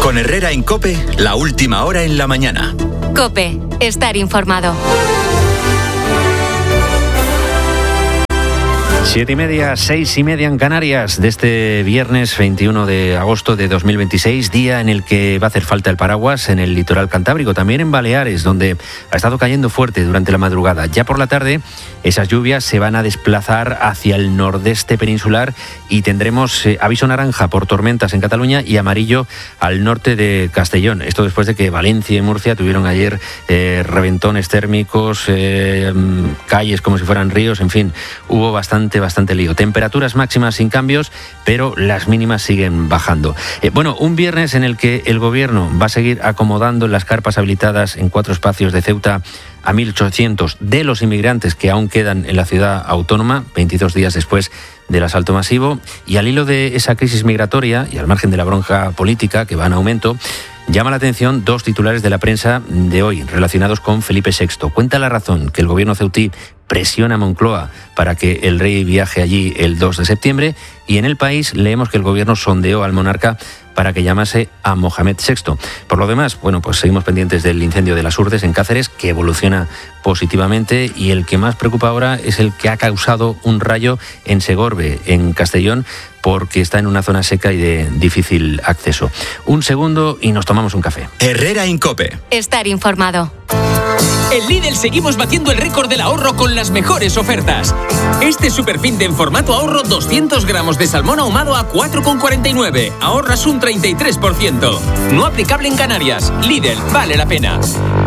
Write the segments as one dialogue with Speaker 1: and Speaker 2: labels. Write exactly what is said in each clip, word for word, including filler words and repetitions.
Speaker 1: Con Herrera en COPE, la última hora en la mañana.
Speaker 2: COPE, estar informado.
Speaker 3: Siete y media, seis y media en Canarias de este viernes veintiuno de agosto de dos mil veintiséis, día en el que va a hacer falta el paraguas en el litoral cantábrico, también en Baleares, donde ha estado cayendo fuerte durante la madrugada. Ya por la tarde, esas lluvias se van a desplazar hacia el nordeste peninsular y tendremos eh, aviso naranja por tormentas en Cataluña y amarillo al norte de Castellón. Esto después de que Valencia y Murcia tuvieron ayer eh, reventones térmicos, eh, calles como si fueran ríos, en fin, hubo bastante bastante lío. Temperaturas máximas sin cambios, pero las mínimas siguen bajando. Eh, bueno, un viernes en el que el gobierno va a seguir acomodando las carpas habilitadas en cuatro espacios de Ceuta a mil ochocientos de los inmigrantes que aún quedan en la ciudad autónoma, veintidós días después del asalto masivo, y al hilo de esa crisis migratoria y al margen de la bronca política que va en aumento, llama la atención dos titulares de la prensa de hoy relacionados con Felipe sexto. Cuenta La Razón que el gobierno ceutí presiona a Moncloa para que el rey viaje allí el dos de septiembre, y en El País leemos que el gobierno sondeó al monarca para que llamase a Mohamed sexto. Por lo demás, bueno, pues seguimos pendientes del incendio de las Urdes en Cáceres, que evoluciona positivamente, y el que más preocupa ahora es el que ha causado un rayo en Segorbe, en Castellón, porque está en una zona seca y de difícil acceso. Un segundo y nos tomamos un café.
Speaker 1: Herrera en COPE.
Speaker 2: Estar informado.
Speaker 4: En Lidl seguimos batiendo el récord del ahorro con las mejores ofertas. Este superfin de en formato ahorro, doscientos gramos de salmón ahumado a cuatro con cuarenta y nueve. Ahorras un treinta y tres por ciento. No aplicable en Canarias. Lidl, vale la pena.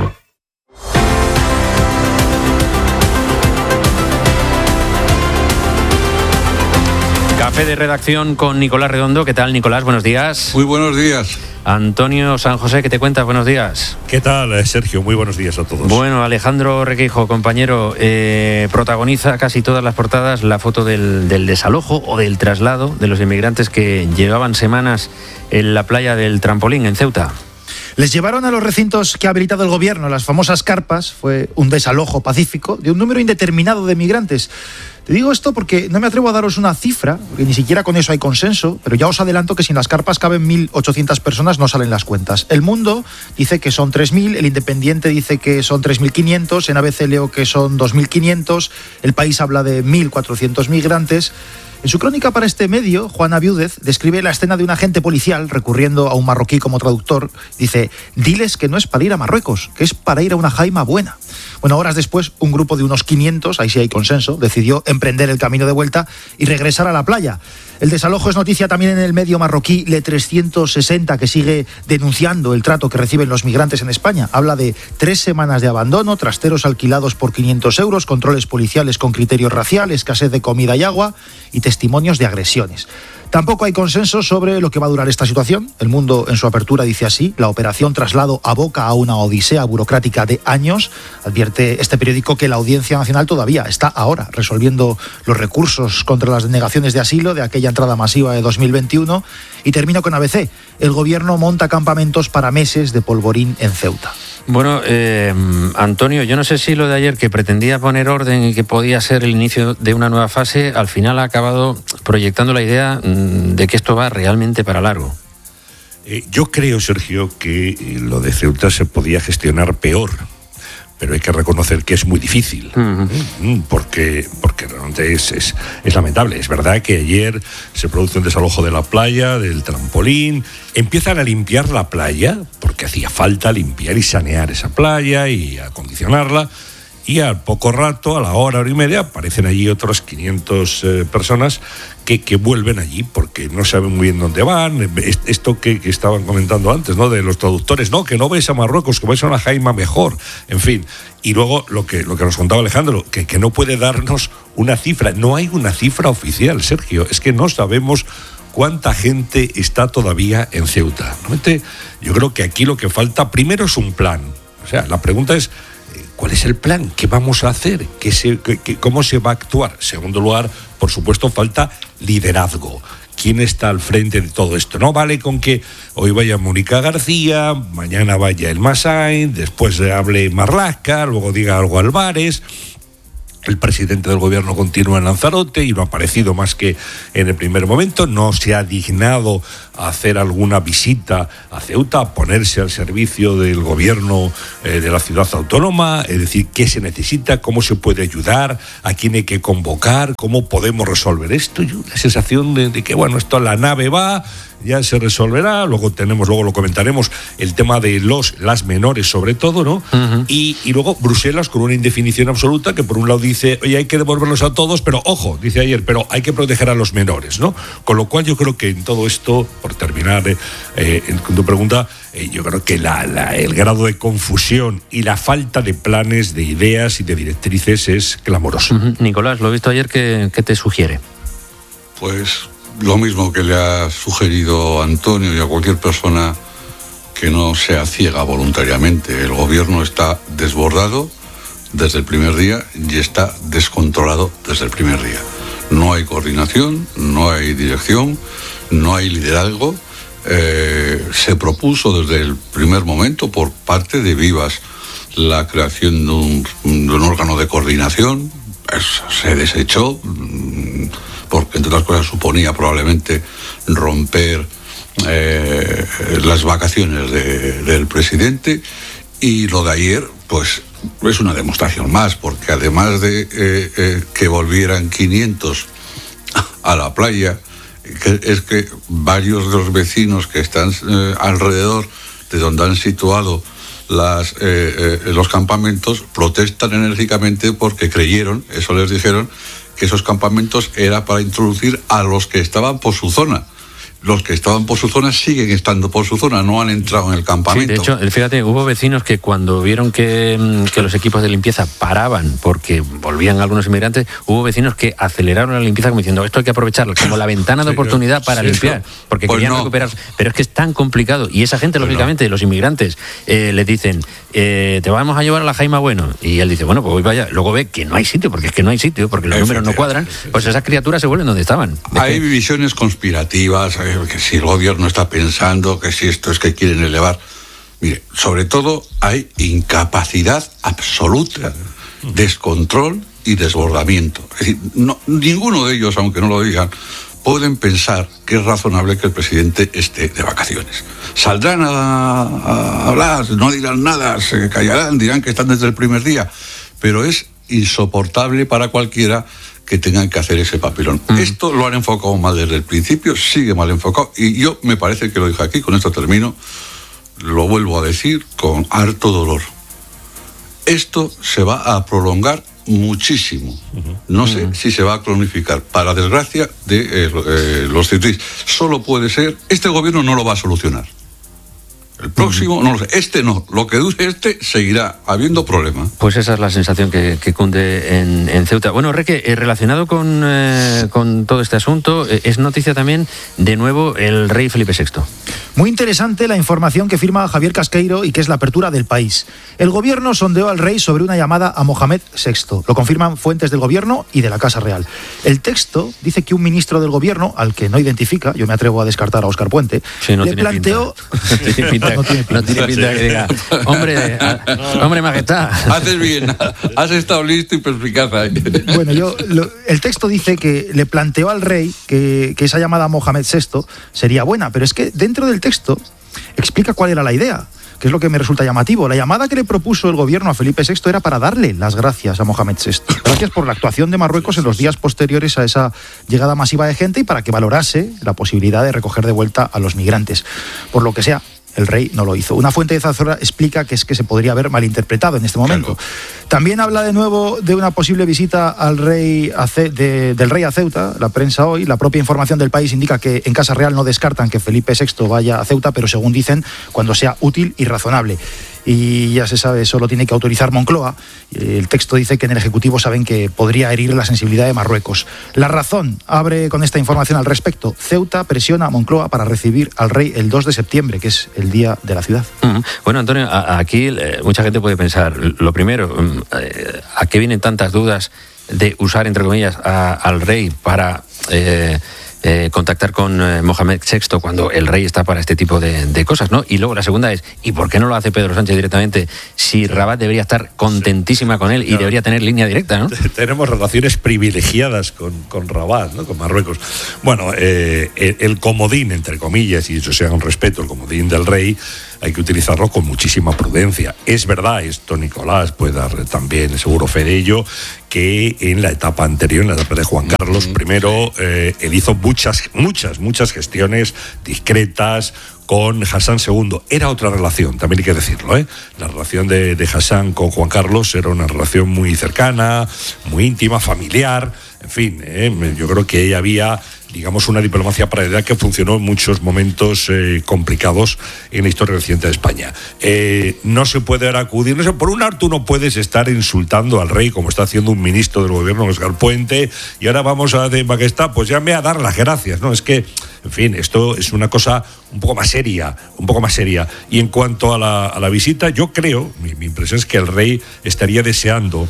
Speaker 3: Café de redacción con Nicolás Redondo. ¿Qué tal, Nicolás? Buenos días.
Speaker 5: Muy buenos días.
Speaker 3: Antonio San José, ¿qué te cuentas? Buenos días.
Speaker 6: ¿Qué tal, Sergio? Muy buenos días a todos.
Speaker 3: Bueno, Alejandro Requeijo, compañero, eh, protagoniza casi todas las portadas la foto del, del desalojo o del traslado de los inmigrantes que llevaban semanas en la playa del Trampolín, en Ceuta.
Speaker 7: Les llevaron a los recintos que ha habilitado el gobierno, las famosas carpas. Fue un desalojo pacífico de un número indeterminado de migrantes. Te digo esto porque no me atrevo a daros una cifra, porque ni siquiera con eso hay consenso, pero ya os adelanto que si en las carpas caben mil ochocientas personas no salen las cuentas. El Mundo dice que son tres mil, El Independiente dice que son tres mil quinientos, en A B C leo que son dos mil quinientos, El País habla de mil cuatrocientos migrantes. En su crónica para este medio, Juana Viúdez describe la escena de un agente policial recurriendo a un marroquí como traductor. Dice: diles que no es para ir a Marruecos, que es para ir a una jaima buena. Bueno, horas después, un grupo de unos quinientos, ahí sí hay consenso, decidió emprender el camino de vuelta y regresar a la playa. El desalojo es noticia también en el medio marroquí Le trescientos sesenta, que sigue denunciando el trato que reciben los migrantes en España. Habla de tres semanas de abandono, trasteros alquilados por quinientos euros, controles policiales con criterio racial, escasez de comida y agua y testimonios de agresiones. Tampoco hay consenso sobre lo que va a durar esta situación. El Mundo, en su apertura, dice así: la operación traslado aboca a una odisea burocrática de años. Advierte este periódico que la Audiencia Nacional todavía está ahora resolviendo los recursos contra las denegaciones de asilo de aquella entrada masiva de dos mil veintiuno. Y termino con A B C. El gobierno monta campamentos para meses de polvorín en Ceuta.
Speaker 3: Bueno, eh, Antonio, yo no sé si lo de ayer, que pretendía poner orden y que podía ser el inicio de una nueva fase, al final ha acabado proyectando la idea de que esto va realmente para largo.
Speaker 6: Eh, yo creo, Sergio, que lo de Ceuta se podía gestionar peor, pero hay que reconocer que es muy difícil, uh-huh. porque, porque realmente es, es, es lamentable. Es verdad que ayer se produce un desalojo de la playa, del Trampolín, empiezan a limpiar la playa, porque hacía falta limpiar y sanear esa playa y acondicionarla, y al poco rato, a la hora, hora y media, aparecen allí otras quinientas eh, personas que, que vuelven allí porque no saben muy bien dónde van. Esto que, que estaban comentando antes, ¿no?, de los traductores, no, que no vais a Marruecos, que vais a una jaima mejor, en fin. Y luego lo que, lo que nos contaba Alejandro, que, que no puede darnos una cifra. No hay una cifra oficial, Sergio, es que no sabemos cuánta gente está todavía en Ceuta. Realmente, yo creo que aquí lo que falta primero es un plan. O sea, la pregunta es: ¿cuál es el plan? ¿Qué vamos a hacer? ¿Qué se, qué, ¿Cómo se va a actuar? En segundo lugar, por supuesto, falta liderazgo. ¿Quién está al frente de todo esto? No vale con que hoy vaya Mónica García, mañana vaya El Massain, después hable Marlaska, luego diga algo Álvarez. El presidente del gobierno continúa en Lanzarote y no ha aparecido más que en el primer momento. No se ha dignado a hacer alguna visita a Ceuta, a ponerse al servicio del gobierno eh, de la ciudad autónoma, es decir, qué se necesita, cómo se puede ayudar, a quién hay que convocar, cómo podemos resolver esto. Y una sensación de, de que, bueno, esto la nave va, ya se resolverá. Luego tenemos, luego lo comentaremos, el tema de los, las menores sobre todo, ¿no? Uh-huh. Y, y luego Bruselas con una indefinición absoluta que por un lado dice, oye, hay que devolverlos a todos, pero ojo, dice ayer, pero hay que proteger a los menores, ¿no? Con lo cual yo creo que en todo esto, por terminar eh, eh, en tu pregunta, eh, yo creo que la, la, el grado de confusión y la falta de planes, de ideas y de directrices es clamoroso.
Speaker 3: Uh-huh. Nicolás, lo he visto ayer, ¿qué, qué te sugiere?
Speaker 5: Pues lo mismo que le ha sugerido Antonio y a cualquier persona que no sea ciega voluntariamente. El gobierno está desbordado desde el primer día y está descontrolado desde el primer día. No hay coordinación, no hay dirección, no hay liderazgo. Eh, se propuso desde el primer momento por parte de Vivas la creación de un, de un órgano de coordinación. Eso se desechó porque, entre otras cosas, suponía probablemente romper eh, las vacaciones de, del presidente. Y lo de ayer, pues, es una demostración más, porque además de eh, eh, que volvieran quinientos a la playa, que es que varios de los vecinos que están eh, alrededor de donde han situado las, eh, eh, los campamentos protestan enérgicamente porque creyeron, eso les dijeron, que esos campamentos era para introducir a los que estaban por su zona. Los que estaban por su zona siguen estando por su zona, no han entrado en el campamento.
Speaker 3: Sí, de hecho, fíjate, hubo vecinos que cuando vieron que, que los equipos de limpieza paraban porque volvían algunos inmigrantes, hubo vecinos que aceleraron la limpieza como diciendo, esto hay que aprovecharlo como la ventana de oportunidad para sí, limpiar, porque pues querían no. recuperar. Pero es que es tan complicado, y esa gente, pues lógicamente, no. los inmigrantes, eh, les dicen, eh, te vamos a llevar a la Jaima Bueno, y él dice, bueno, pues voy para allá. Luego ve que no hay sitio, porque es que no hay sitio, porque los números no cuadran, pues esas criaturas se vuelven donde estaban.
Speaker 5: Hay que... visiones conspirativas, que si el gobierno está pensando, que si esto es que quieren elevar. Mire, sobre todo hay incapacidad absoluta, descontrol y desbordamiento. Es decir, no, ninguno de ellos, aunque no lo digan, pueden pensar que es razonable que el presidente esté de vacaciones. Saldrán a, a hablar, no dirán nada, se callarán, dirán que están desde el primer día, pero es insoportable para cualquiera que tengan que hacer ese papelón. Mm. Esto lo han enfocado mal desde el principio, sigue mal enfocado, y yo me parece que lo dije aquí, con esto termino, lo vuelvo a decir con harto dolor. Esto se va a prolongar muchísimo. No sé mm. si se va a cronificar, para desgracia de eh, eh, los citris. Solo puede ser, este gobierno no lo va a solucionar. El próximo, no lo sé, este no, lo que dure este seguirá habiendo problemas.
Speaker 3: Pues esa es la sensación que, que cunde en, en Ceuta. Bueno, Reque, eh, relacionado con, eh, con todo este asunto, eh, es noticia también, de nuevo, el rey Felipe sexto.
Speaker 7: Muy interesante la información que firma Javier Casqueiro y que es la apertura del País. El gobierno sondeó al rey sobre una llamada a Mohamed sexto. Lo confirman fuentes del gobierno y de la Casa Real. El texto dice que un ministro del gobierno, al que no identifica, yo me atrevo a descartar a Óscar Puente,
Speaker 3: sí, no
Speaker 7: le planteó...
Speaker 3: Pinta. No tiene pinta, no tiene pinta que diga, hombre, hombre majestad.
Speaker 5: Haces bien, has estado listo y perspicaz ahí.
Speaker 7: Bueno, yo, lo, el texto dice que le planteó al rey que, que esa llamada a Mohamed sexto sería buena, pero es que dentro del texto explica cuál era la idea, que es lo que me resulta llamativo. La llamada que le propuso el gobierno a Felipe sexto era para darle las gracias a Mohamed sexto. Gracias por la actuación de Marruecos en los días posteriores a esa llegada masiva de gente y para que valorase la posibilidad de recoger de vuelta a los migrantes. Por lo que sea, el rey no lo hizo. Una fuente de Zazora explica que es que se podría haber malinterpretado en este momento. Claro. También habla de nuevo de una posible visita al rey a Ce- de, del rey a Ceuta, la prensa hoy. La propia información del País indica que en Casa Real no descartan que Felipe sexto vaya a Ceuta, pero según dicen, cuando sea útil y razonable. Y ya se sabe, solo tiene que autorizar Moncloa. El texto dice que en el Ejecutivo saben que podría herir la sensibilidad de Marruecos. La Razón abre con esta información al respecto. Ceuta presiona a Moncloa para recibir al rey el dos de septiembre, que es el día de la ciudad.
Speaker 3: Uh-huh. Bueno, Antonio, a- aquí eh, mucha gente puede pensar, lo primero, eh, ¿a qué vienen tantas dudas de usar, entre comillas, a, al rey para... Eh, eh, contactar con eh, Mohamed sexto cuando el rey está para este tipo de, de cosas, ¿no? Y luego la segunda es, ¿y por qué no lo hace Pedro Sánchez directamente si Rabat debería estar contentísima sí. con él y claro. debería tener línea directa, ¿no?
Speaker 6: Tenemos relaciones privilegiadas con, con Rabat, ¿no? Con Marruecos. Bueno, eh, el, el comodín, entre comillas, y eso sea un respeto, el comodín del rey, hay que utilizarlo con muchísima prudencia. Es verdad, esto Nicolás puede dar también seguro fe de ello, que en la etapa anterior, en la etapa de Juan Carlos primero, eh, él hizo muchas, muchas, muchas gestiones discretas con Hassan segundo. Era otra relación, también hay que decirlo, ¿eh? La relación de, de Hassan con Juan Carlos era una relación muy cercana, muy íntima, familiar, en fin, ¿eh? Yo creo que ahí había, digamos, una diplomacia paralela que funcionó en muchos momentos eh, complicados en la historia reciente de España. Eh, no se puede ahora acudir, no sé, por un lado tú no puedes estar insultando al rey como está haciendo un ministro del gobierno, Óscar Puente, y ahora vamos a de majestad, pues llame a dar las gracias, ¿no? Es que, en fin, esto es una cosa un poco más seria, un poco más seria. Y en cuanto a la, a la visita, yo creo, mi, mi impresión es que el rey estaría deseando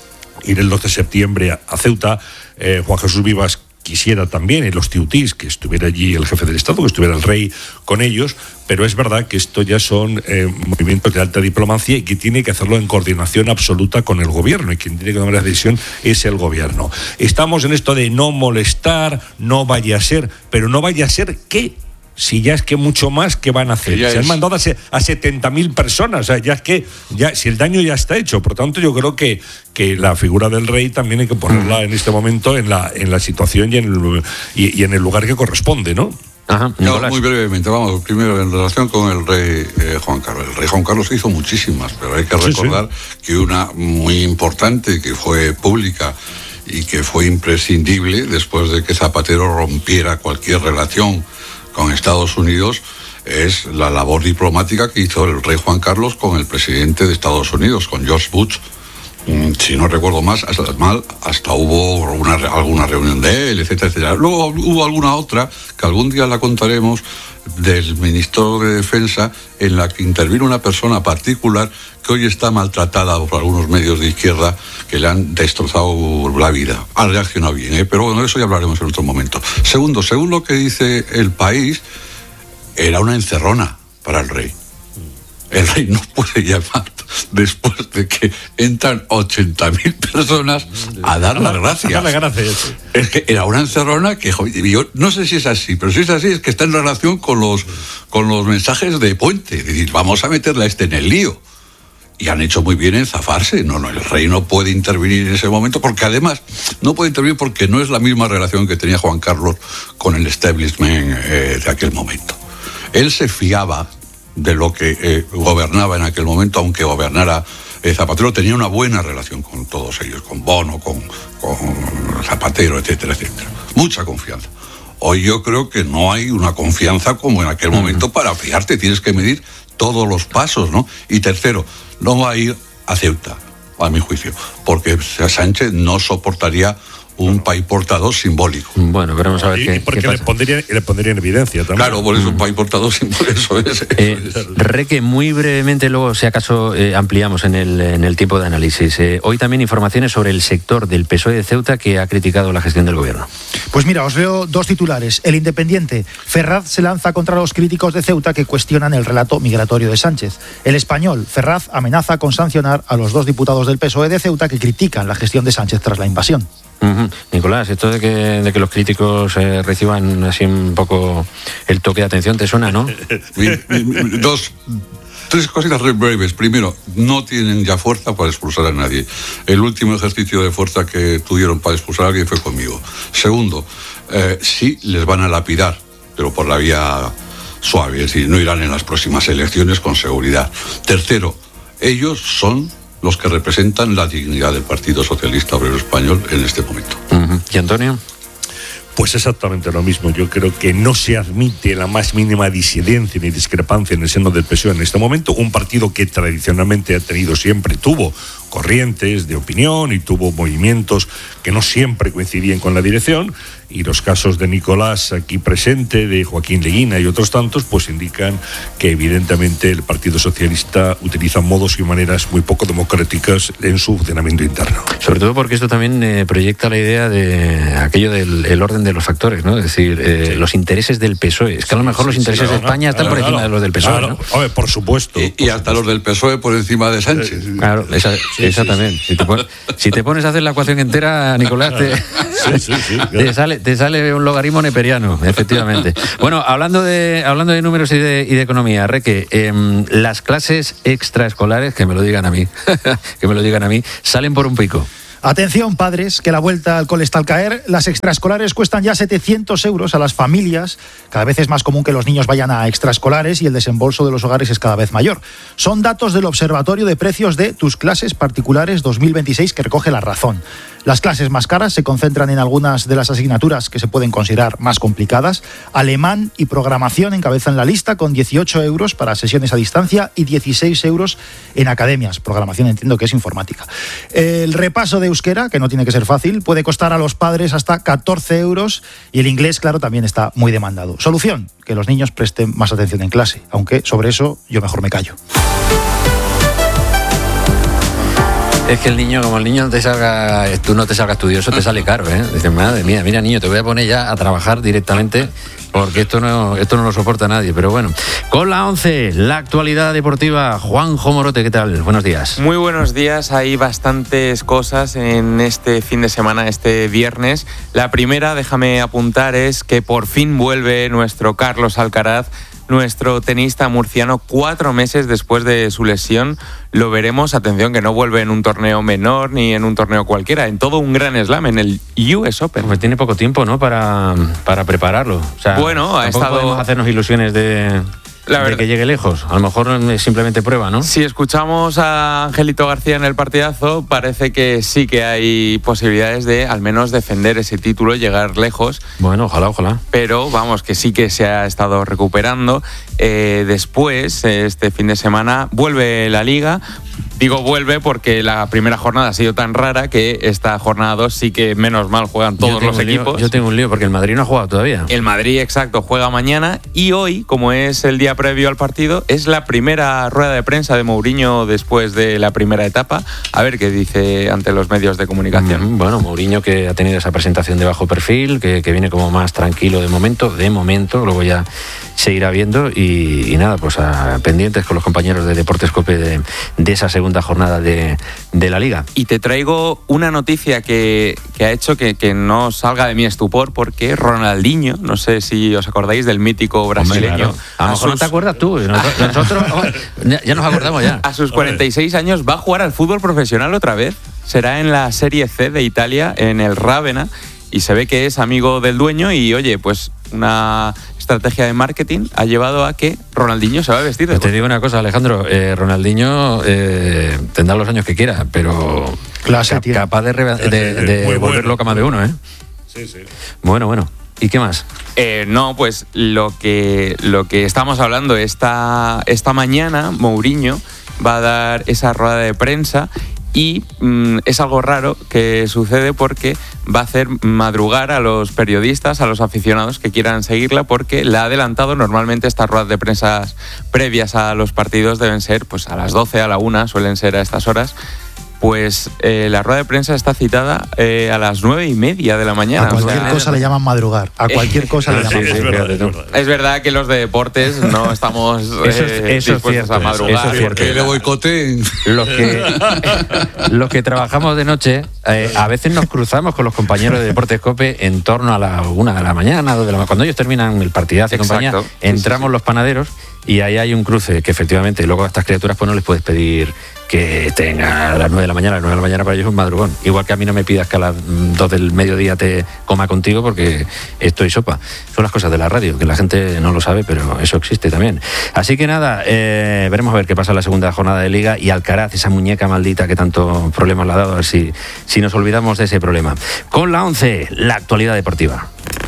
Speaker 6: ir el dos de septiembre a, a Ceuta. eh, Juan Jesús Vivas quisiera también, en los tiutís, que estuviera allí el jefe del Estado, que estuviera el rey con ellos, pero es verdad que esto ya son eh, movimientos de alta diplomacia y que tiene que hacerlo en coordinación absoluta con el gobierno, y quien tiene que tomar la decisión es el gobierno. Estamos en esto de no molestar, no vaya a ser, pero no vaya a ser ¿qué? Si ya es que mucho más, ¿qué van a hacer? Se es. han mandado a, se, a setenta mil personas, o sea, ya es que, ya, si el daño ya está hecho. Por tanto, yo creo que, que la figura del rey también hay que ponerla en este momento en la, en la situación y en, el, y, y en el lugar que corresponde, ¿no?
Speaker 3: Ajá,
Speaker 5: no, muy brevemente, vamos, primero en relación con el rey eh, Juan Carlos. El rey Juan Carlos hizo muchísimas, pero hay que recordar sí, sí. que una muy importante, que fue pública y que fue imprescindible después de que Zapatero rompiera cualquier relación con Estados Unidos, es la labor diplomática que hizo el rey Juan Carlos con el presidente de Estados Unidos, con George Bush. Si no recuerdo más, hasta, mal, hasta hubo una, alguna reunión de él, etcétera, etcétera. Luego hubo alguna otra, que algún día la contaremos, del ministro de Defensa, en la que intervino una persona particular que hoy está maltratada por algunos medios de izquierda que le han destrozado la vida. Ha reaccionado bien, ¿eh? Pero bueno, de eso ya hablaremos en otro momento. Segundo, según lo que dice El País, era una encerrona para el rey. El rey no puede llamar después de que entran ochenta mil personas a dar las gracias. Es que era una encerrona que, yo no sé si es así, pero si es así es que está en relación con los, con los mensajes de Puente. Es decir, vamos a meterle a este en el lío. Y han hecho muy bien en zafarse. No, no, el rey no puede intervenir en ese momento, porque además no puede intervenir porque no es la misma relación que tenía Juan Carlos con el establishment eh, de aquel momento. Él se fiaba de lo que eh, gobernaba en aquel momento, aunque gobernara eh, Zapatero, tenía una buena relación con todos ellos, con Bono, con, con Zapatero, etcétera, etcétera. Mucha confianza. Hoy yo creo que no hay una confianza como en aquel momento para fiarte, tienes que medir todos los pasos, ¿no? Y tercero, no va a ir a Ceuta, a mi juicio, porque Sánchez no soportaría un bueno. país portador simbólico.
Speaker 3: Bueno, veremos a ver
Speaker 6: y,
Speaker 3: qué,
Speaker 6: y porque
Speaker 3: qué pasa.
Speaker 6: Le, pondría, le pondría en evidencia también.
Speaker 5: Claro, por eso mm. un país portador simbólico. Eso es.
Speaker 3: Eh, Reque, muy brevemente, luego si acaso eh, ampliamos en el, en el tiempo de análisis. Eh, hoy también informaciones sobre el sector del P S O E de Ceuta que ha criticado la gestión del gobierno.
Speaker 7: Pues mira, os leo dos titulares. El Independiente. Ferraz se lanza contra los críticos de Ceuta que cuestionan el relato migratorio de Sánchez. El Español. Ferraz amenaza con sancionar a los dos diputados del P S O E de Ceuta que critican la gestión de Sánchez tras la invasión.
Speaker 3: Uh-huh. Nicolás, esto de que, de que los críticos eh, reciban así un poco el toque de atención, ¿te suena, no?
Speaker 5: mi, mi, mi, dos, tres cositas breves. Primero, no tienen ya fuerza para expulsar a nadie. El último ejercicio de fuerza que tuvieron para expulsar a alguien fue conmigo. Segundo, eh, sí les van a lapidar, pero por la vía suave, es decir, no irán en las próximas elecciones con seguridad. Tercero, ellos son los que representan la dignidad del Partido Socialista Obrero Español en este momento.
Speaker 3: Uh-huh. ¿Y Antonio?
Speaker 6: Pues exactamente lo mismo. Yo creo que no se admite la más mínima disidencia ni discrepancia en el seno del P S O E en este momento. Un partido que tradicionalmente ha tenido siempre, tuvo corrientes de opinión y tuvo movimientos que no siempre coincidían con la dirección, y los casos de Nicolás aquí presente, de Joaquín Leguina y otros tantos, pues indican que evidentemente el Partido Socialista utiliza modos y maneras muy poco democráticas en su funcionamiento interno.
Speaker 3: Sobre todo porque esto también eh, proyecta la idea de aquello del el orden de los factores, ¿no? Es decir, eh, sí. los intereses del P S O E. Es que a lo mejor sí, los intereses sí, claro, de España están claro, por encima claro, de los del P S O E,
Speaker 6: claro,
Speaker 3: ¿no?
Speaker 6: Ver, por supuesto.
Speaker 5: Y,
Speaker 6: por
Speaker 5: y hasta
Speaker 6: supuesto.
Speaker 5: los del P S O E por encima de Sánchez.
Speaker 3: Claro, esa, sí, esa sí, también. Sí. Si, te pones, si te pones a hacer la ecuación entera, Nicolás, te, sí, sí, sí, claro. te, sale, te sale un logaritmo neperiano, efectivamente. Bueno, hablando de hablando de números y de, y de economía, Reque, eh, las clases extraescolares, que me lo digan a mí, que me lo digan a mí, salen por un pico.
Speaker 7: Atención, padres, que la vuelta al cole está al caer. Las extraescolares cuestan ya setecientos euros a las familias. Cada vez es más común que los niños vayan a extraescolares y el desembolso de los hogares es cada vez mayor. Son datos del Observatorio de Precios de Tus Clases Particulares dos mil veintiséis que recoge La Razón. Las clases más caras se concentran en algunas de las asignaturas que se pueden considerar más complicadas. Alemán y programación encabezan la lista con dieciocho euros para sesiones a distancia y dieciséis euros en academias. Programación entiendo que es informática. El repaso de euskera, que no tiene que ser fácil, puede costar a los padres hasta catorce euros y el inglés, claro, también está muy demandado. Solución, que los niños presten más atención en clase, aunque sobre eso yo mejor me callo.
Speaker 3: Es que el niño, como el niño no te salga, tú no te salga estudioso, te sale caro, ¿eh? Dices, madre mía, mira niño, te voy a poner ya a trabajar directamente porque esto no, esto no lo soporta nadie. Pero bueno, con la once, la actualidad deportiva. Juanjo Morote, ¿qué tal? Buenos días.
Speaker 8: Muy buenos días, hay bastantes cosas en este fin de semana, este viernes. La primera, déjame apuntar, es que por fin vuelve nuestro Carlos Alcaraz, nuestro tenista murciano, cuatro meses después de su lesión. Lo veremos, atención, que no vuelve en un torneo menor ni en un torneo cualquiera, en todo un gran slam, en el U S Open.
Speaker 3: Pues tiene poco tiempo, ¿no?, para, para prepararlo. O sea,
Speaker 8: bueno, ha estado...
Speaker 3: podemos hacernos ilusiones de... La verdad, de que llegue lejos. A lo mejor es simplemente prueba, ¿no?
Speaker 8: Si escuchamos a Angelito García en el partidazo, parece que sí que hay posibilidades de al menos defender ese título, llegar lejos.
Speaker 3: Bueno, ojalá, ojalá.
Speaker 8: Pero vamos, que sí que se ha estado recuperando. Eh, después, este fin de semana, vuelve la Liga. Digo vuelve porque la primera jornada ha sido tan rara que esta jornada dos sí que menos mal juegan todos los equipos.
Speaker 3: Lío, yo tengo un lío porque el Madrid no ha jugado todavía.
Speaker 8: El Madrid, exacto, juega mañana y hoy, como es el día previo al partido, es la primera rueda de prensa de Mourinho después de la primera etapa. A ver qué dice ante los medios de comunicación.
Speaker 3: Mm, bueno, Mourinho, que ha tenido esa presentación de bajo perfil, que, que viene como más tranquilo de momento, de momento, luego ya se irá viendo y, y nada, pues a, pendientes con los compañeros de Deportes Cope de, de esa segunda jornada de, de la Liga.
Speaker 8: Y te traigo una noticia que, que ha hecho que, que no salga de mi estupor, porque Ronaldinho, no sé si os acordáis del mítico brasileño.
Speaker 3: Hombre, claro. A lo mejor sus... no te acuerdas tú, nosotros, nosotros ya nos acordamos ya.
Speaker 8: A sus cuarenta y seis años va a jugar al fútbol profesional otra vez. Será en la Serie C de Italia, en el Ravenna, y se ve que es amigo del dueño y, oye, pues una estrategia de marketing ha llevado a que Ronaldinho se va a vestir de...
Speaker 3: Te digo una cosa, Alejandro, eh, Ronaldinho eh, tendrá los años que quiera, pero
Speaker 7: clase,
Speaker 3: ca- capaz de, re- de, de, de volver bueno. loca más de uno, ¿eh?
Speaker 6: Sí, sí.
Speaker 3: Bueno, bueno. ¿Y qué más?
Speaker 8: Eh, no, pues lo que, lo que estamos hablando esta, esta mañana, Mourinho va a dar esa rueda de prensa. Y mmm, es algo raro que sucede porque va a hacer madrugar a los periodistas, a los aficionados que quieran seguirla, porque la ha adelantado. Normalmente estas ruedas de prensa previas a los partidos deben ser pues a las doce, a la una, suelen ser a estas horas. Pues eh, la rueda de prensa está citada eh, a las nueve y media de la mañana.
Speaker 7: A cualquier o sea, cosa le llaman madrugar. A cualquier cosa le llaman
Speaker 3: sí, sí,
Speaker 7: madrugar.
Speaker 3: Es verdad,
Speaker 8: es verdad que los de deportes no estamos eh,
Speaker 3: eso, eso
Speaker 8: dispuestos
Speaker 3: cierto,
Speaker 8: a madrugar.
Speaker 3: Eso es cierto.
Speaker 5: Que le boicoteen.
Speaker 3: Los que, los que trabajamos de noche, eh, a veces nos cruzamos con los compañeros de Deportes Cope en torno a la una de la mañana, dos de la mañana. Cuando ellos terminan el partidazo y compañía, entramos sí, sí, sí. los panaderos y ahí hay un cruce que efectivamente luego a estas criaturas pues no les puedes pedir que estén a las nueve de la mañana. A las nueve de la mañana para ellos es un madrugón. Igual que a mí no me pidas que a las dos del mediodía te coma contigo porque estoy sopa. Son las cosas de la radio, que la gente no lo sabe, pero eso existe también. Así que nada, eh, veremos a ver qué pasa en la segunda jornada de Liga y Alcaraz, esa muñeca maldita que tanto problemas le ha dado, a ver si, si nos olvidamos de ese problema. Con la once, la actualidad deportiva.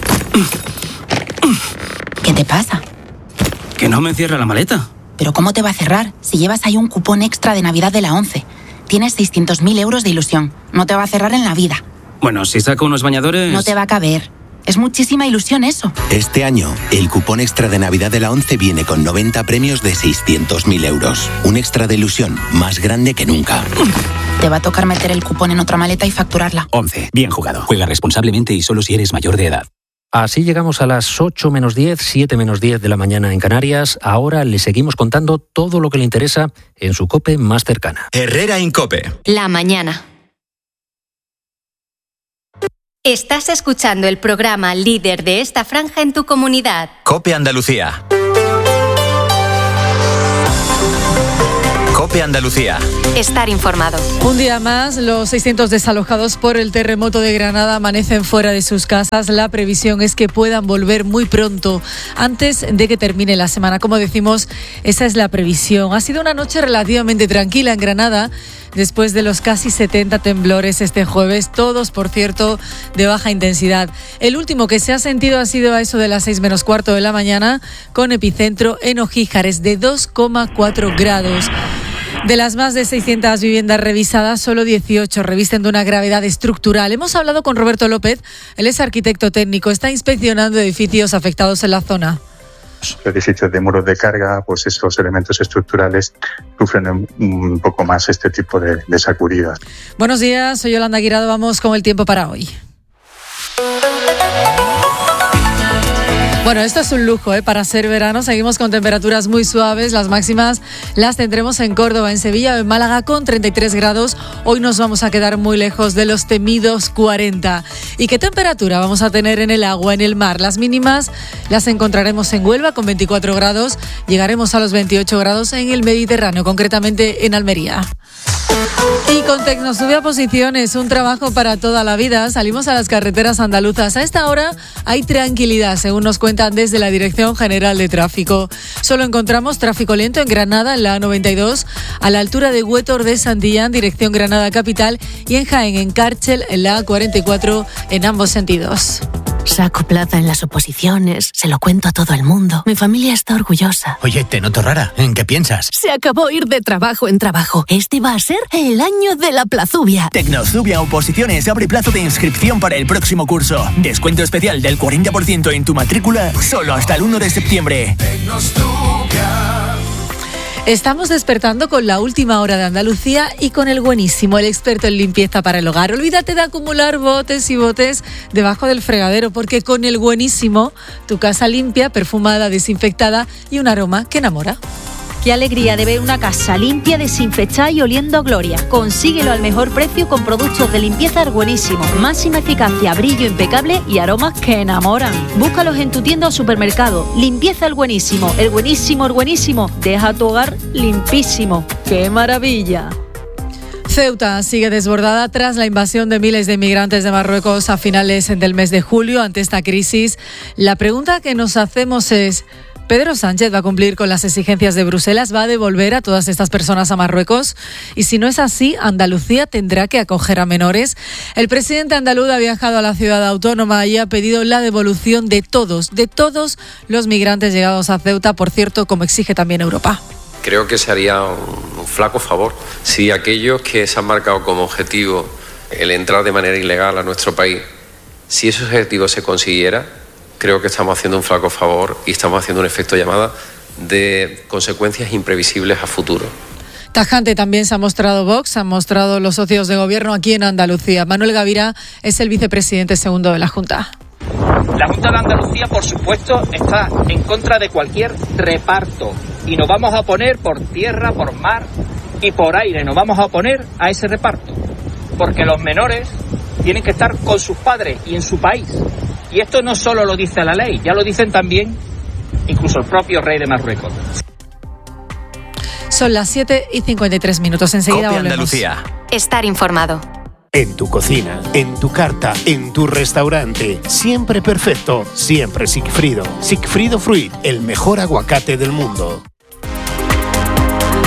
Speaker 9: ¿Qué te pasa?
Speaker 10: Que no me cierra la maleta.
Speaker 9: ¿Pero cómo te va a cerrar si llevas ahí un cupón extra de Navidad de la once? tienes seiscientos mil euros de ilusión. No te va a cerrar en la vida.
Speaker 10: Bueno, si saco unos bañadores...
Speaker 9: No te va a caber. Es muchísima ilusión eso.
Speaker 11: Este año, el cupón extra de Navidad de la ONCE viene con noventa premios de seiscientos mil euros. Un extra de ilusión más grande que nunca.
Speaker 9: Te va a tocar meter el cupón en otra maleta y facturarla.
Speaker 10: ONCE. Bien jugado. Juega responsablemente y solo si eres mayor de edad.
Speaker 3: Así llegamos a las ocho menos diez, siete menos diez de la mañana en Canarias. Ahora le seguimos contando todo lo que le interesa en su COPE más cercana.
Speaker 1: Herrera Incope.
Speaker 2: La mañana. Estás escuchando el programa líder de esta franja en tu comunidad.
Speaker 1: COPE Andalucía. COPE Andalucía.
Speaker 2: Estar informado.
Speaker 12: Un día más, los seiscientos desalojados por el terremoto de Granada amanecen fuera de sus casas. La previsión es que puedan volver muy pronto, antes de que termine la semana. Como decimos, esa es la previsión. Ha sido una noche relativamente tranquila en Granada, después de los casi setenta temblores este jueves, todos, por cierto, de baja intensidad. El último que se ha sentido ha sido a eso de las seis menos cuarto de la mañana, con epicentro en Ojíjares, de dos coma cuatro grados. De las más de seiscientas viviendas revisadas, solo dieciocho revisten de una gravedad estructural. Hemos hablado con Roberto López, él es arquitecto técnico, está inspeccionando edificios afectados en la zona.
Speaker 13: Edificios de muros de carga, pues esos elementos estructurales sufren un poco más este tipo de, de sacudidas.
Speaker 12: Buenos días, soy Yolanda Guirado, vamos con el tiempo para hoy. Bueno, esto es un lujo, ¿eh? Para ser verano. Seguimos con temperaturas muy suaves. Las máximas las tendremos en Córdoba, en Sevilla o en Málaga con treinta y tres grados. Hoy nos vamos a quedar muy lejos de los temidos cuarenta. ¿Y qué temperatura vamos a tener en el agua, en el mar? Las mínimas las encontraremos en Huelva con veinticuatro grados. Llegaremos a los veintiocho grados en el Mediterráneo, concretamente en Almería. Y con Tecnosube a Posiciones, un trabajo para toda la vida. Salimos a las carreteras andaluzas. A esta hora hay tranquilidad, según nos cuentan desde la Dirección General de Tráfico. Solo encontramos tráfico lento en Granada, en la A noventa y dos, a la altura de Huétor de Santillán, dirección Granada Capital, y en Jaén, en Cárchel, en la A cuarenta y cuatro, en ambos sentidos.
Speaker 14: Saco plaza en las oposiciones, se lo cuento a todo el mundo. Mi familia está orgullosa.
Speaker 15: Oye, te noto rara. ¿En qué piensas?
Speaker 14: Se acabó ir de trabajo en trabajo. Este va a ser el año de la plazubia.
Speaker 15: Tecnosubia Oposiciones abre plazo de inscripción para el próximo curso. Descuento especial del cuarenta por ciento en tu matrícula solo hasta el uno de septiembre. Tecnosubia.
Speaker 12: Estamos despertando con la última hora de Andalucía y con el buenísimo, el experto en limpieza para el hogar. Olvídate de acumular botes y botes debajo del fregadero, porque con el buenísimo, tu casa limpia, perfumada, desinfectada y un aroma que enamora.
Speaker 16: Qué alegría de ver una casa limpia, desinfectada y oliendo a gloria. Consíguelo al mejor precio con productos de limpieza Buenísimo. Máxima eficacia, brillo impecable y aromas que enamoran. Búscalos en tu tienda o supermercado. Limpieza El Buenísimo. El Buenísimo, el Buenísimo. Deja tu hogar limpísimo. ¡Qué maravilla!
Speaker 12: Ceuta sigue desbordada tras la invasión de miles de inmigrantes de Marruecos a finales del mes de julio. Ante esta crisis, la pregunta que nos hacemos es: ¿Pedro Sánchez va a cumplir con las exigencias de Bruselas? ¿Va a devolver a todas estas personas a Marruecos? Y si no es así, ¿Andalucía tendrá que acoger a menores? El presidente andaluz ha viajado a la ciudad autónoma y ha pedido la devolución de todos, de todos los migrantes llegados a Ceuta, por cierto, como exige también Europa.
Speaker 17: Creo que sería un, un flaco favor si aquellos que se han marcado como objetivo el entrar de manera ilegal a nuestro país, si ese objetivo se consiguiera, creo que estamos haciendo un flaco favor y estamos haciendo un efecto llamada de consecuencias imprevisibles a futuro.
Speaker 12: Tajante también se ha mostrado Vox, se han mostrado los socios de gobierno aquí en Andalucía. Manuel Gavira es el vicepresidente segundo de la Junta.
Speaker 18: La Junta de Andalucía, por supuesto, está en contra de cualquier reparto y nos vamos a oponer por tierra, por mar y por aire. Nos vamos a oponer a ese reparto porque los menores tienen que estar con sus padres y en su país. Y esto no solo lo dice la ley, ya lo dicen también incluso el propio rey de Marruecos.
Speaker 12: Son las siete y cincuenta y tres minutos. Enseguida
Speaker 1: COPE
Speaker 12: volvemos.
Speaker 1: Andalucía.
Speaker 2: Estar informado.
Speaker 19: En tu cocina, en tu carta, en tu restaurante. Siempre perfecto, siempre Sigfrido. Sigfrido Fruit, el mejor aguacate del mundo.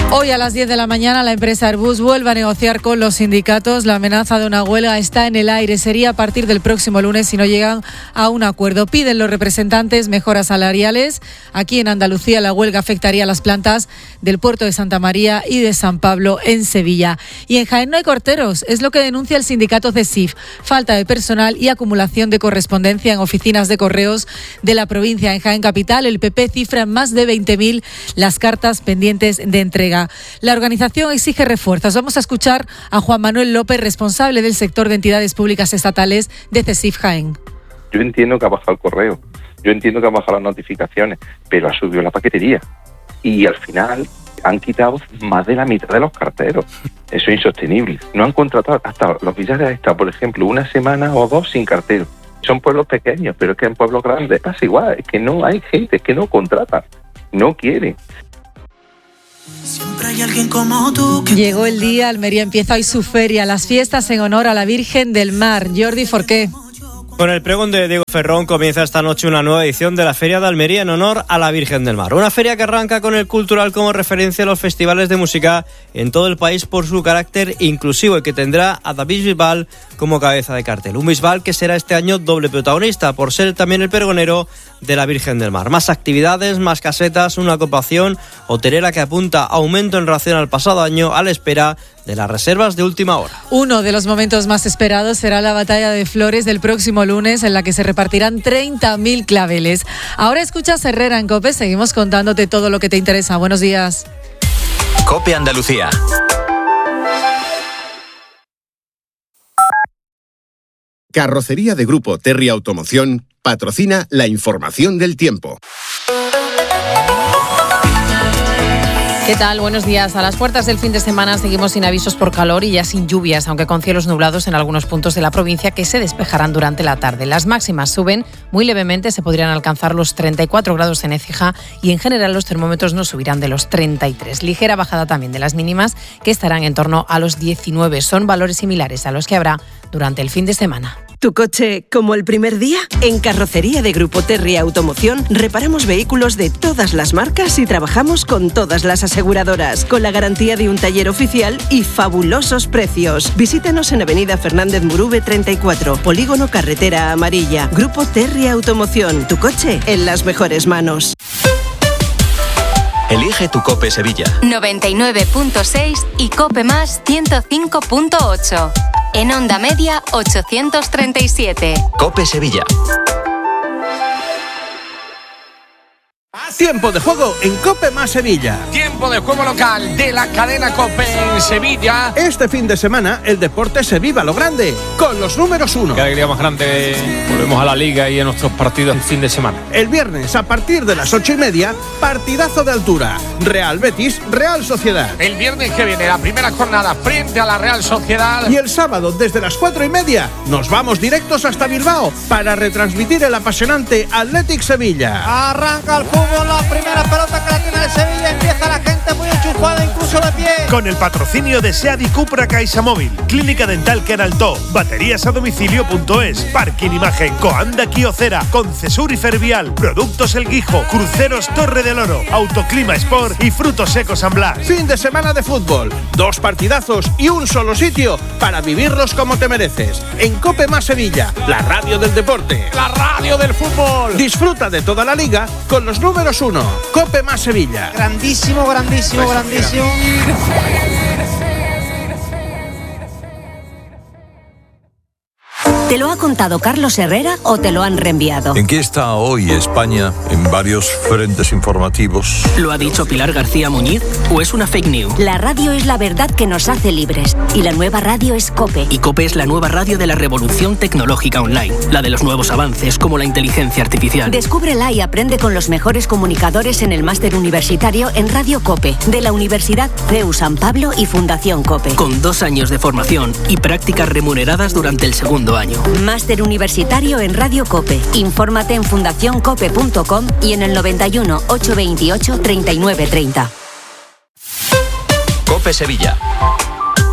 Speaker 12: Hoy a las diez de la mañana la empresa Airbus vuelve a negociar con los sindicatos. La amenaza de una huelga está en el aire. Sería a partir del próximo lunes si no llegan a un acuerdo. Piden los representantes mejoras salariales. Aquí en Andalucía la huelga afectaría a las plantas del puerto de Santa María y de San Pablo en Sevilla. Y en Jaén no hay corteros, es lo que denuncia el sindicato C E S I F. Falta de personal y acumulación de correspondencia en oficinas de correos de la provincia. En Jaén Capital el P P cifra en más de veinte mil las cartas pendientes de entrega. La organización exige refuerzos. Vamos a escuchar a Juan Manuel López, responsable del sector de entidades públicas estatales de C E S I F Jaén.
Speaker 20: Yo entiendo que ha bajado el correo, yo entiendo que han bajado las notificaciones, pero ha subido la paquetería y al final han quitado más de la mitad de los carteros. Eso es insostenible. No han contratado, hasta los Villares han estado, por ejemplo, una semana o dos sin cartero. Son pueblos pequeños, pero es que en pueblos grandes pasa igual, es que no hay gente, es que no contratan, no quieren.
Speaker 12: Siempre hay alguien como tú. Que... Llegó el día, Almería empieza hoy su feria, las fiestas en honor a la Virgen del Mar. Jordi Forqué.
Speaker 21: Con el pregón de Diego Ferrón comienza esta noche una nueva edición de la Feria de Almería en honor a la Virgen del Mar. Una feria que arranca con el cultural como referencia a los festivales de música en todo el país por su carácter inclusivo y que tendrá a David Bisbal como cabeza de cartel. Un Bisbal que será este año doble protagonista por ser también el pregonero de la Virgen del Mar. Más actividades, más casetas, una ocupación hotelera que apunta a aumento en relación al pasado año a la espera de las reservas de última hora.
Speaker 12: Uno de los momentos más esperados será la batalla de flores del próximo lunes, en la que se repartirán treinta mil claveles. Ahora escuchas Herrera en COPE, seguimos contándote todo lo que te interesa. Buenos días.
Speaker 1: COPE Andalucía.
Speaker 22: Carrocería de Grupo Terry Automoción patrocina la información del tiempo.
Speaker 23: ¿Qué tal? Buenos días. A las puertas del fin de semana seguimos sin avisos por calor y ya sin lluvias, aunque con cielos nublados en algunos puntos de la provincia que se despejarán durante la tarde. Las máximas suben muy levemente, se podrían alcanzar los treinta y cuatro grados en Écija y en general los termómetros no subirán de los treinta y tres. Ligera bajada también de las mínimas, que estarán en torno a los diecinueve. Son valores similares a los que habrá durante el fin de semana.
Speaker 24: ¿Tu coche como el primer día? En Carrocería de Grupo Terry Automoción reparamos vehículos de todas las marcas y trabajamos con todas las aseguradoras, con la garantía de un taller oficial y fabulosos precios. Visítanos en Avenida Fernández Murube treinta y cuatro, Polígono Carretera Amarilla. Grupo Terry Automoción, tu coche en las mejores manos.
Speaker 1: Elige tu COPE Sevilla.
Speaker 2: noventa y nueve punto seis y COPE Más ciento cinco punto ocho. En onda media ochocientos treinta y siete.
Speaker 1: COPE Sevilla.
Speaker 25: Tiempo de juego en COPE Más Sevilla.
Speaker 26: Tiempo de juego local de la cadena COPE en Sevilla.
Speaker 25: Este fin de semana el deporte se viva a lo grande, con los números uno.
Speaker 26: Qué alegría más grande. Volvemos a la Liga y a nuestros partidos el fin de semana.
Speaker 25: El viernes a partir de las ocho y media, partidazo de altura. Real Betis, Real Sociedad.
Speaker 26: El viernes que viene la primera jornada frente a la Real Sociedad.
Speaker 25: Y el sábado desde las cuatro y media nos vamos directos hasta Bilbao para retransmitir el apasionante Athletic Sevilla.
Speaker 27: Arranca el fútbol, la primera pelota que la tiene el Sevilla, empieza la gente muy enchufada, incluso de pie.
Speaker 28: Con el patrocinio de SEAT y Cupra CaixaMóvil, Clínica Dental Queraltó, Baterías a Domicilio punto es, Parking Imagen, Coanda Quiocera, Concesur y Fervial, Productos El Guijo, Cruceros Torre del Oro, Autoclima Sport y Frutos Secos San Blas.
Speaker 25: Fin de semana de fútbol, dos partidazos y un solo sitio para vivirlos como te mereces. En COPE Más Sevilla, la radio del deporte,
Speaker 26: la radio del fútbol.
Speaker 25: Disfruta de toda la liga con los números uno. COPE Más Sevilla.
Speaker 27: Grandísimo, grandísimo, pues grandísimo.
Speaker 29: ¿Te lo ha contado Carlos Herrera o te lo han reenviado?
Speaker 30: ¿En qué está hoy España en varios frentes informativos?
Speaker 31: ¿Lo ha dicho Pilar García Muñiz o es una fake news?
Speaker 29: La radio es la verdad que nos hace libres y la nueva radio es COPE.
Speaker 31: Y COPE es la nueva radio de la revolución tecnológica online, la de los nuevos avances como la inteligencia artificial.
Speaker 29: Descúbrela y aprende con los mejores comunicadores en el máster universitario en Radio COPE de la Universidad C E U San Pablo y Fundación COPE.
Speaker 31: Con dos años de formación y prácticas remuneradas durante el segundo año.
Speaker 29: Máster universitario en Radio COPE. Infórmate en fundación cope punto com y en el noventa y uno, ochocientos veintiocho, treinta y nueve treinta.
Speaker 1: COPE Sevilla.